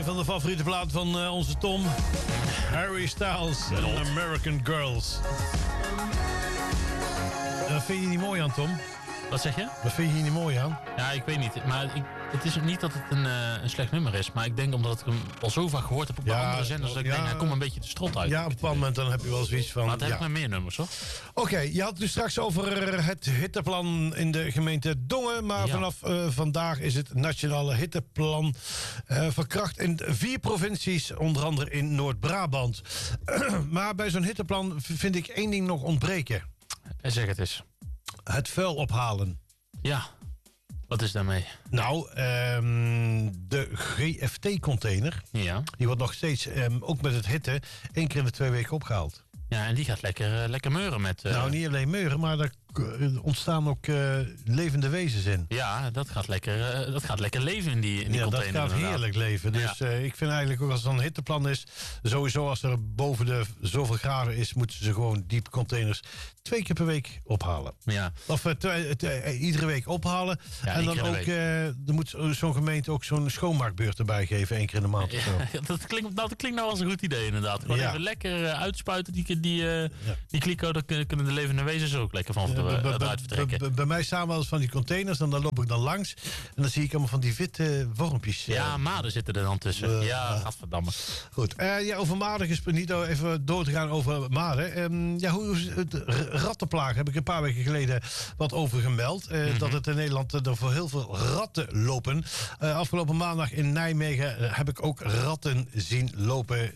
een van de favoriete platen van onze Tom. Harry Styles en American Girls. Wat vind je niet mooi aan, Tom? Wat zeg je? Wat vind je hier niet mooi aan? Ja, ik weet niet. Maar het is niet dat het een slecht nummer is. Maar ik denk omdat ik hem al zo vaak gehoord heb op bij andere zenders. Dat ik denk, hij komt een beetje de strot uit. Ja, op een bepaald moment dan heb je wel zoiets van... Maar het heeft met meer nummers, hoor. Oké, je had het dus straks over het hitteplan in de gemeente Dongen. Maar vanaf vandaag is het nationale hitteplan verkracht in 4 provincies. Onder andere in Noord-Brabant. Maar bij zo'n hitteplan vind ik 1 ding nog ontbreken. Zeg het eens. Het vuil ophalen. Ja, wat is daarmee? Nou, de GFT-container, die wordt nog steeds, ook met het hitte, 1 keer in de 2 weken opgehaald. Ja, en die gaat lekker meuren met... Nou, niet alleen meuren, maar er ontstaan ook levende wezens in. Ja, dat gaat lekker leven in die container. Dat gaat inderdaad. heerlijk leven. Dus ik vind eigenlijk ook als het een hitteplan is, sowieso als er boven de zoveel graden is, moeten ze gewoon die containers 2 keer per week ophalen. Ja. Of iedere week ophalen. Ja, en dan ook, er moet zo'n gemeente ook zo'n schoonmaakbeurt erbij geven, 1 keer in de maand of zo. Ja, dat klinkt nou als een goed idee inderdaad. Gewoon even lekker uitspuiten die kliko, daar kunnen de levende wezens ook lekker van eruit vertrekken. Bij mij staan wel eens van die containers en dan loop ik dan langs en dan zie ik allemaal van die witte wormpjes. Ja, maden zitten er dan tussen. Ja, gadverdamme. Goed, over maden gesproken, niet even door te gaan over maden. Hoe is het rattenplaag? Heb ik een paar weken geleden wat over gemeld. Dat het in Nederland er voor heel veel ratten lopen. Afgelopen maandag in Nijmegen heb ik ook ratten zien lopen.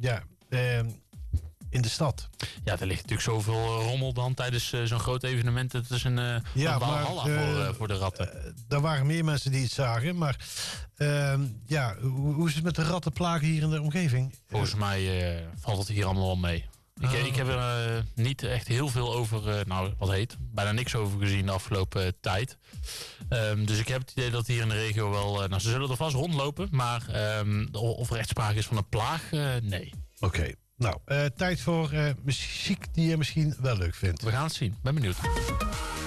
In de stad. Ja, er ligt natuurlijk zoveel rommel dan tijdens zo'n groot evenement. Het is een walhalla voor de ratten. Er waren meer mensen die het zagen. Maar hoe is het met de rattenplagen hier in de omgeving? Volgens mij valt het hier allemaal wel mee. Ik heb er niet echt heel veel over, bijna niks over gezien de afgelopen tijd. Dus ik heb het idee dat hier in de regio wel... ze zullen er vast rondlopen, maar of er echt sprake is van een plaag, nee. Oké. Nou, tijd voor muziek die je misschien wel leuk vindt. We gaan het zien. Ben benieuwd.